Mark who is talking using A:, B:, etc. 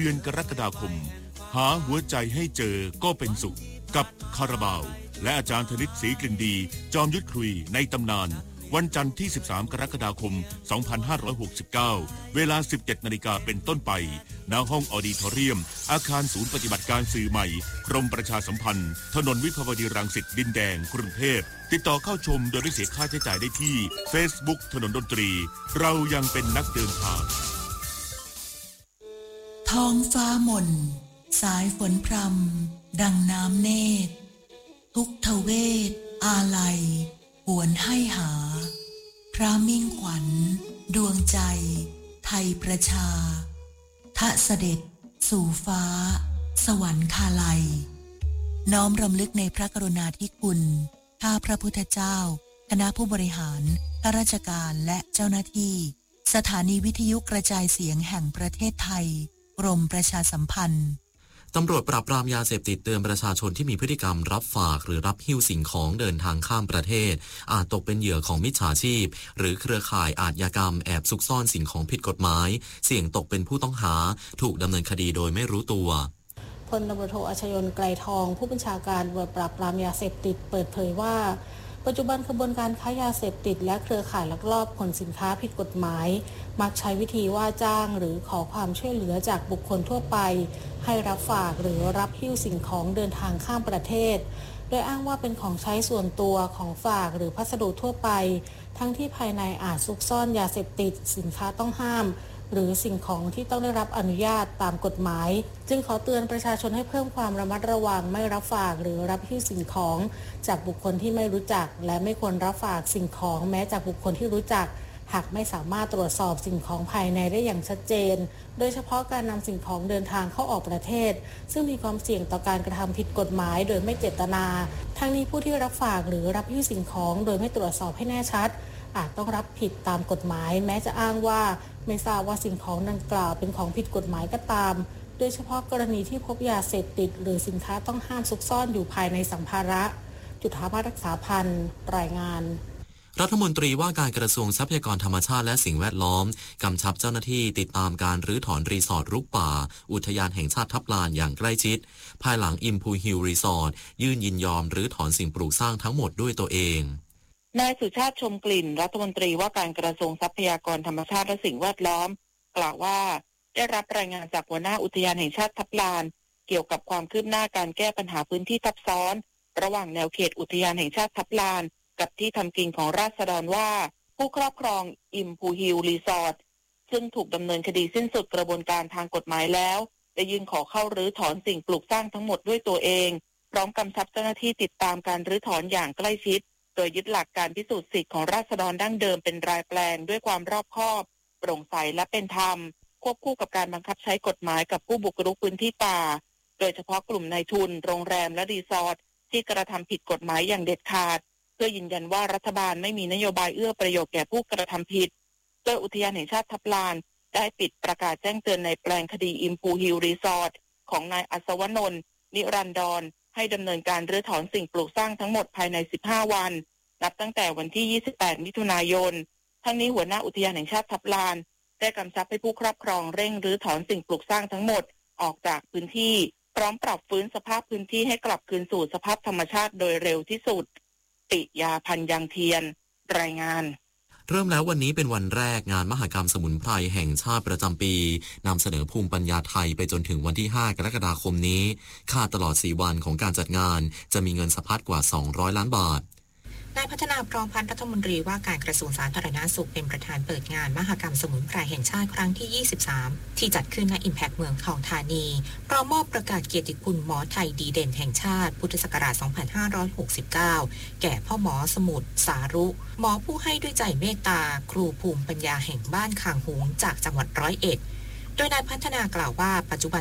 A: เดือนกรกฎาคมหาหัวใจให้เจอก็เป็นสุขกับคาราบาวและอาจารย์ธนิตศรีกลิ่นดีจอมยุทธคุยในตำนานวันจันทร์ที่13กรกฎาคม2569เวลา 17:00 น.เป็นต้นไปณห้องออดิทอเรียมอาคารศูนย์ปฏิบัติการสื่อใหม่กรมประชาสัมพันธ์ถนนวิภาวดีรังสิตดินแดงกรุงเทพติดต่อเข้าชมโดยไม่เสียค่าใช้จ่ายได้ที่ Facebook ถนนดนตรีเรายังเป็นนักเดินทาง
B: ท้องฟ้ามนสายฝนพรำดังน้ำเนตรทุกทเวทอาลัยหวนให้หาพระมิ่งขวัญดวงใจไทยประชาทะเสด็จสู่ฟ้าสวรรคาลัยน้อมรำลึกในพระกรุณาธิคุณข้าพระพุทธเจ้าคณะผู้บริหารข้าราชการและเจ้าหน้าที่สถานีวิทยุกระจายเสียงแห่งประเทศไทยกรมประชาสัมพันธ์
C: ตำรวจปราบปรามยาเสพติดเตือนประชาชนที่มีพฤติกรรมรับฝากหรือรับหิ้วสิ่งของเดินทางข้ามประเทศอาจตกเป็นเหยื่อของมิจฉาชีพหรือเครือข่ายอาชญากรรมแอบซุกซ่อนสิ่งของผิดกฎหมายเสี่ยงตกเป็นผู้ต้องหาถูกดำเนินคดีโดยไม่รู้ตัว
D: พลตำรวจโทอัชยนต์ไกรทองผู้บัญชาการตำรวจปราบปรามยาเสพติดเปิดเผยว่าปัจจุบันขบวนการค้ายาเสพติดและเครือข่ายลักลอบขนสินค้าผิดกฎหมายมักใช้วิธีว่าจ้างหรือขอความช่วยเหลือจากบุคคลทั่วไปให้รับฝากหรือรับหิ้วสิ่งของเดินทางข้ามประเทศโดยอ้างว่าเป็นของใช้ส่วนตัวของฝากหรือพัสดุทั่วไปทั้งที่ภายในอาจซุกซ่อนยาเสพติดสินค้าต้องห้ามหรือสิ่งของที่ต้องได้รับอนุญาตตามกฎหมายจึงขอเตือนประชาชนให้เพิ่มความระมัดระวังไม่รับฝากหรือรับหิ้วสิ่งของจากบุคคลที่ไม่รู้จักและไม่ควรรับฝากสิ่งของแม้จากบุคคลที่รู้จักหากไม่สามารถตรวจสอบสิ่งของภายในได้อย่างชัดเจนโดยเฉพาะการนำสิ่งของเดินทางเข้าออกประเทศซึ่งมีความเสี่ยงต่อการกระทำผิดกฎหมายโดยไม่เจตนาทั้งนี้ผู้ที่รับฝากหรือรับหิ้วสิ่งของโดยไม่ตรวจสอบให้แน่ชัดอาจต้องรับผิดตามกฎหมายแม้จะอ้างว่าไม่ทราบว่าสิ่งของดังกล่าวเป็นของผิดกฎหมายก็ตามโดยเฉพาะกรณีที่พบยาเสพติดหรือสินค้าต้องห้ามซุกซ่อนอยู่ภายในสัมภาระจุฑาภารักษาพันธ์รายงาน
C: รัฐมนตรีว่าการกระทรวงทรัพยากรธรรมชาติและสิ่งแวดล้อมกำชับเจ้าหน้าที่ติดตามการรื้อถอนรีสอร์ทรุกป่าอุทยานแห่งชาติทับลานอย่างใกล้ชิดภายหลังอิมพูฮิลรีสอร์ทยื่นยินยอมรื้อถอนสิ่งปลูกสร้างทั้งหมดด้วยตัวเอง
E: นายสุชาติชมกลิ่นรัฐมนตรีว่าการกระทรวงทรัพยากรธรรมชาติและสิ่งแวดล้อมกล่าวว่าได้รับรายงานจากหัวหน้าอุทยานแห่งชาติทับลานเกี่ยวกับความคืบหน้าการแก้ปัญหาพื้นที่ทับซ้อนระหว่างแนวเขตอุทยานแห่งชาติทับลานกับที่ทำกินของราษฎรว่าผู้ครอบครองอิมพูฮิลรีสอร์ทซึ่งถูกดำเนินคดีสิ้นสุดกระบวนการทางกฎหมายแล้วได้ยื่นขอเข้ารื้อถอนสิ่งปลูกสร้างทั้งหมดด้วยตัวเองพร้อมกำชับเจ้าหน้าที่ติดตามการรื้อถอนอย่างใกล้ชิดโดยยึดหลักการพิสูจน์สิทธิของราษฎรดั้งเดิมเป็นรายแปลงด้วยความรอบคอบโปร่งใสและเป็นธรรมควบคู่กับการบังคับใช้กฎหมายกับผู้บุกรุกพื้นที่ป่าโดยเฉพาะกลุ่มนายทุนโรงแรมและรีสอร์ทที่กระทำผิดกฎหมายอย่างเด็ดขาดเพื่อยืนยันว่ารัฐบาลไม่มีนโยบายเอื้อประโยชน์แก่ผู้กระทำผิดโดยอุทยานแห่งชาติทับลานได้ปิดประกาศแจ้งเตือนในแปลงคดีอิมพูฮิลรีสอร์ทของนายอัศวนนท์นิรันดรให้ดำเนินการรื้อถอนสิ่งปลูกสร้างทั้งหมดภายใน15วันนับตั้งแต่วันที่28มิถุนายนทั้งนี้หัวหน้าอุทยานแห่งชาติทับลานได้กำชับให้ผู้ครอบครองเร่งรื้อถอนสิ่งปลูกสร้างทั้งหมดออกจากพื้นที่พร้อมปรับฟื้นสภาพพื้นที่ให้กลับคืนสู่สภาพธรรมชาติโดยเร็วที่สุดปิยาพันธ์ยังเทียนรายงาน
C: เริ่มแล้ววันนี้เป็นวันแรกงานมหกรรมสมุนไพรแห่งชาติประจำปีนำเสนอภูมิปัญญาไทยไปจนถึงวันที่5กรกฎาคมนี้คาดตลอด4วันของการจัดงานจะมีเงินสะพัดกว่า200ล้านบาท
F: นายพัฒนาพร้อมพันธ์รัฐมนตรีว่าการกระทรวงสาธารณสุขเป็นประธานเปิดงานมหกรรมสมุนไพรแห่งชาติครั้งที่23ที่จัดขึ้นณ Impact เมืองทองธานีพร้อมมอบประกาศเกียรติคุณหมอไทยดีเด่นแห่งชาติพุทธศักราช2569แก่พ่อหมอสมุทรสารุหมอผู้ให้ด้วยใจเมตตาครูภูมิปัญญาแห่งบ้านคางหงจากจังหวัด101โดยนายพัฒนากล่าวว่าปัจจุบัน